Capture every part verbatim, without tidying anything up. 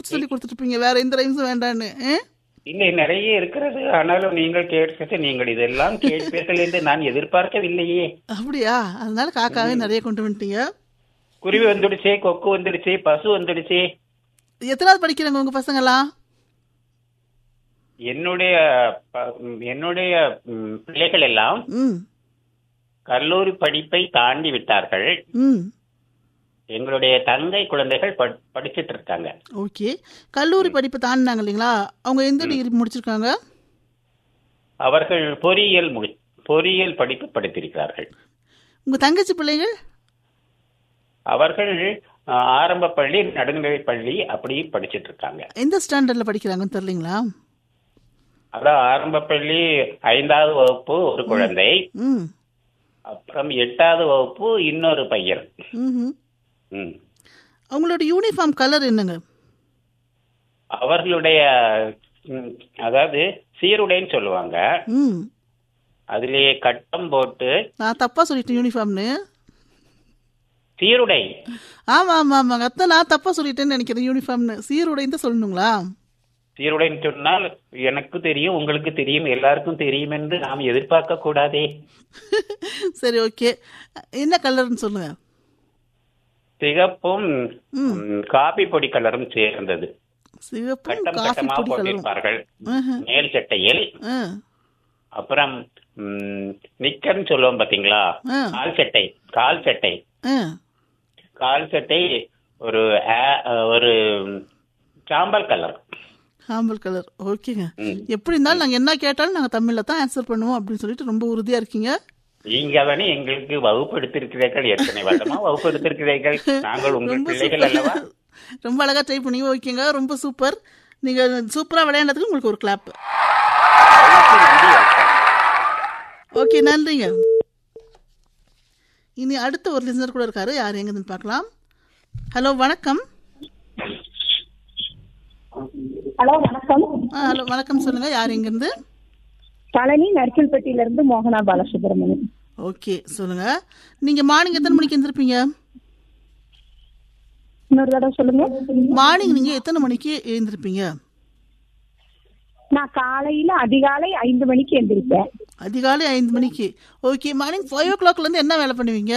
சொல்லி கொடுத்துருப்பீங்க, வேற எந்த ரைம்ஸும் வேண்டான்னு. இல்லை, நிறைய இருக்கிறது. ஆனாலும் நீங்கள் கேட்க நீங்கள் இதெல்லாம் கேட்பீர்கள் என்று நான் எதிர்பார்க்கவில்லையே. அப்படியா? அதனால காக்காவே நிறைய கொண்டு வந்துட்டீங்க. குருவி வந்துடுச்சு, கொக்கு வந்துடுச்சு, பசு வந்துடுச்சு. எத்தனாவது படிக்கிறாங்க உங்க பசங்களாம்? என்னுடைய என்னுடைய பிள்ளைகள் எல்லாம் கல்லூரி படிப்பை தாண்டி விட்டார்கள். எங்களுடைய தங்கை குழந்தைகள் படிச்சிட்டு இருக்காங்க. ஓகே, கல்லூரி படிப்பு தாண்டினாங்க இல்லைங்களா? அவங்க எந்த டிகிரி முடிச்சிருக்காங்க? அவர்கள் பொறியியல் முடி பொறியியல் படிப்பு படித்திருக்கிறார்கள். உங்க தங்கச்சி பிள்ளைகள்? அவர்கள் ஆரம்ப பள்ளி, நடுநிலை பள்ளி அப்படி படிச்சிட்டு இருக்காங்க. எந்த ஸ்டாண்டர்ட்ல படிக்கிறாங்கன்னு தெரியலீங்களா? அதான் ஆரம்ப பள்ளி ஐந்தாவது வகுப்பு ஒரு குழந்தை, அப்புறம் எட்டாவது வகுப்பு இன்னொரு பையன். அவங்களோட யூனிஃபார்ம் கலர் என்னங்க? அவர்களுடைய அதாவது சீருடைன்னு சொல்லுவாங்க. அதுலயே கட்டம் போட்டு. நான் தப்பா சொல்லிட்டேன் யூனிஃபார்ம்னு. சீருடை. ஆமா ஆமா ஆமாங்க, அத்தை நான் தப்பா சொல்லிட்டேன்னு நினைக்கிறேன். யூனிஃபார்ம்னு சீருடைன்னு தான் சொல்லணுங்களா? சீருடைன்னு சொன்னால் எனக்கு தெரியும், உங்களுக்கு தெரியும், எல்லாருக்கும் தெரியும் என்று நாம் எதிர்பார்க்க கூடாதே. சரி, ஓகே. என்ன கலர்னு சொல்லுங்க. சிகப்பும் காபி பொடி கலரும் சேர்ந்தது. சிகப்பும் காபி பொடி போட்டிருப்பார்கள் மேல் சட்டையில். அப்புறம் நிக்கர்னு சொல்லுவோம் பாத்தீங்களா, கால் சட்டை. கால் சட்டை கால் சட்டை ஒரு ஒரு சாம்பல் கலர். சாம்பல் கலர். ஓகேங்க. எப்படி இருந்தாலும் நாங்க என்ன கேட்டாலும் நாங்க தமிழ்ல தான் ஆன்சர் பண்ணுவோம் அப்படின்னு சொல்லிட்டு ரொம்ப உறுதியா இருக்கீங்க. நீங்க தானே எங்களுக்கு வகுப்பு எடுத்திருக்கிறீர்கள், எத்தனை வருடமா வகுப்பு எடுத்திருக்கிறீர்கள். நாங்கள் உங்கள் பிள்ளைகள் அல்லவா. ரொம்ப அழகா ட்ரை பண்ணீங்க. ஓகேங்க, ரொம்ப சூப்பர். நீங்க சூப்பரா விளையாண்டதுக்கு உங்களுக்கு ஒரு கிளாப். ஓகே, நன்றிங்க. இனி அடுத்த ஒரு லிசனர் கூட இருக்காரு. யார் எங்கன்னு பார்க்கலாம். ஹலோ, வணக்கம். ஹலோ, வணக்கம். ஹலோ, வணக்கம். சொல்லுங்க, யார் எங்க இருந்து? பழனி நரிக்கல்பட்டியில இருந்து மோகனா பாலசுப்ரமணியம். ஓகே, சொல்லுங்க. நீங்க மார்னிங் எத்தனை மணிக்கு எழுந்திருப்பீங்க? இன்னொரு தடவை சொல்லுங்க. மார்னிங் நீங்க எத்தனை மணிக்கு எழுந்திருப்பீங்க? நான் காலையில அதிகாலை ஐந்து மணிக்கு எழுந்திருப்பேன். அதிகாலை ஐந்து மணிக்கு. ஓகே, மார்னிங் ஃபைவ் ஓ கிளாக்ல இருந்து என்ன வேலை பண்ணுவீங்க?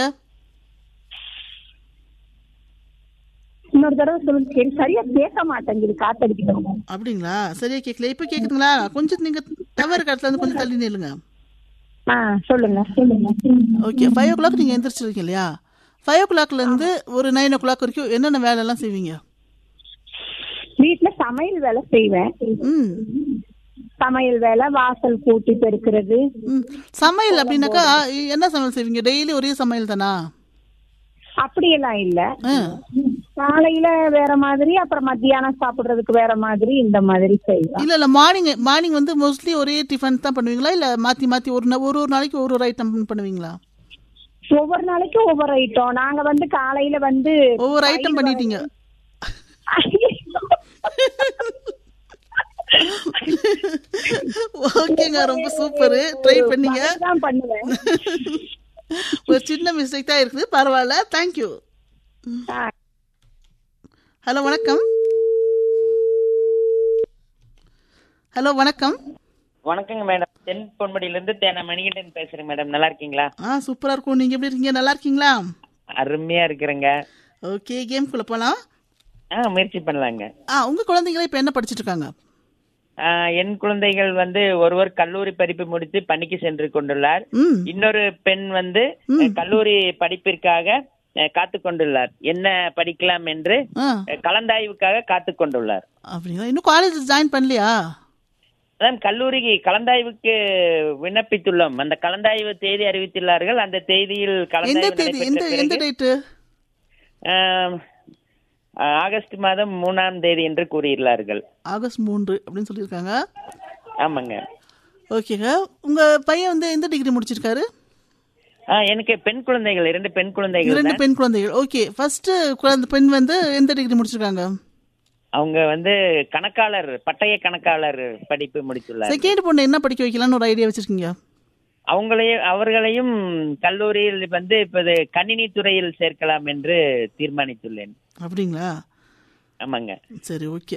இன்னொரு தடவை சொல்லுங்க. சரியா கேட்க மாட்டேங்குது, காத்தடிக்கணும். அப்படிங்களா? சரியா கேட்கல. இப்ப கேக்குதுங்களா? கொஞ்சம் நீங்க டவர் இடத்துல இருந்து கொஞ்சம் தள்ளி நில்லுங்க. ஆ, சொல்லுங்க சொல்லுங்க. ஓகே, ஃபைவ் ஓ கிளாக் நீங்க எந்திரிச்சிருக்கீங்க இல்லையா? ஃபைவ் ஓ கிளாக்ல இருந்து ஒரு நைன் ஓ கிளாக் வரைக்கும் என்னென்ன வேலை எல்லாம் செய்வீங்க? வீட்டுல சமையல் வேலை செய்வேன். சமையல் வேலை, வாசல் கூட்டி பெருக்கிறது. சமையல் அப்படின்னாக்கா என்ன சமையல் செய்வீங்க? டெய்லி ஒரே சமையல் தானா? அப்படியெல்லாம் இல்ல. காலையில வேற மாதிரி, அப்புறம் மத்தியானம் சாப்பிடுறதுக்கு வேற மாதிரி, இந்த மாதிரி செய்வோம். இல்ல இல்ல மார்னிங் மார்னிங் வந்து மோஸ்ட்லி ஒரே டிஃபன் தான் பண்ணுவீங்களா, இல்ல மாத்தி மாத்தி ஒரு ஒரு ஒரு நாளைக்கு ஒரு ஒரு ஐட்டம் பண்ணுவீங்களா? ஒவ்வொரு நாளைக்கு ஒவ்வொரு ஐட்டம். நாங்க வந்து காலையில வந்து ஒவ்வொரு ஐட்டம் பண்ணிட்டீங்க. ஓகேங்க, ரொம்ப சூப்பர். ட்ரை பண்ணீங்க. பண்ணுவேன். ஒரு சின்ன மிஸ்டேக் தான் இருக்குது, பரவாயில்ல. தேங்க்யூ. ஹலோ, வணக்கம். ஹலோ, வணக்கம். வணக்கங்க மேடம். தென் பொன்மடியில இருந்து தேனா மணிகண்டன் பேசுறேன் மேடம். நல்லா இருக்கீங்களா? ஆ, சூப்பரா இருக்கும். நீங்க எப்படி இருக்கீங்க? நல்லா இருக்கீங்களா? அருமையா இருக்கிறேங்க. ஓகே, கேம் குள்ள போலாம். ஆ, முயற்சி பண்ணலாங்க. ஆ, உங்க குழந்தைங்க இப்ப என்ன படிச்சிட்டு இருக்காங்க? என் குழந்தைகள் வந்து ஒருவர் கல்லூரி படிப்பு முடித்து பணிக்கு சென்று கொண்டுள்ளார். இன்னொரு பெண் வந்து கல்லூரி படிப்பிற்காக காத்து கொண்டுள்ளார். என்ன படிக்கலாம் என்று கலந்தாய்வுக்காக காத்து கொண்டுள்ளார். அப்படிங்களா? இன்னும் காலேஜ் ஜாயின் பண்ணலையா? அதான் கல்லூரி கலந்தாய்வுக்கு விண்ணப்பித்துள்ளோம். அந்த கலந்தாய்வு தேதி அறிவித்துள்ளார்கள். அந்த தேதியில் கலந்தாய்வு ஆகஸ்ட் மாதம் மூணாம் தேதி என்று கூறியுள்ளார்கள். ஆகஸ்ட் மூன்று அப்படின்னு சொல்லியிருக்காங்க. ஆமாங்க. ஓகேங்க. உங்க பையன் வந்து எந்த டிகிரி முடிச்சிருக்காரு? எனக்கு பெண் குழந்தைகள், இரண்டு பெண் குழந்தைகள். இரண்டு பெண் குழந்தைகள். ஓகே, ஃபர்ஸ்ட் குழந்தை பெண் வந்து எந்த டிகிரி முடிச்சிருக்காங்க? அவங்க வந்து கணக்காளர், பட்டய கணக்காளர் படிப்பு முடித்துள்ளார். செகண்ட் பொண்ணு என்ன படிக்க வைக்கலாம்னு ஒரு ஐடியா வச்சிருக்கீங்க? அவங்களையும் அவர்களையும் கல்லூரியில் வந்து இப்போது கணினி துறையில் சேர்க்கலாம் என்று தீர்மானித்துள்ளேன். அப்படிங்களா? ஆமாங்க. சரி, ஓகே.